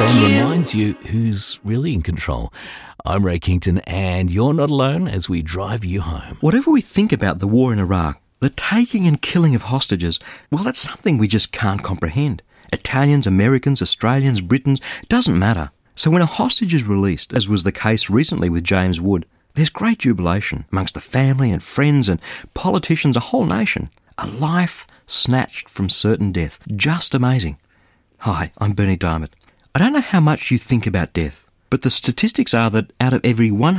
phone reminds you who's really in control. I'm Ray Kington, and you're not alone as we drive you home. Whatever we think about the war in Iraq, the taking and killing of hostages, well, that's something we just can't comprehend. Italians, Americans, Australians, Britons, doesn't matter. So when a hostage is released, as was the case recently with James Wood, there's great jubilation amongst the family and friends and politicians, a whole nation. A life snatched from certain death. Just amazing. Hi, I'm Bernie Diamond. I don't know how much you think about death, but the statistics are that out of every